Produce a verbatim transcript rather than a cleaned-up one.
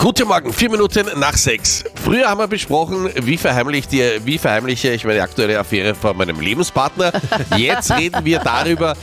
Guten Morgen, vier Minuten nach sechs. Früher haben wir besprochen, wie verheimliche, wie verheimliche ich meine aktuelle Affäre von meinem Lebenspartner. Jetzt reden wir darüber,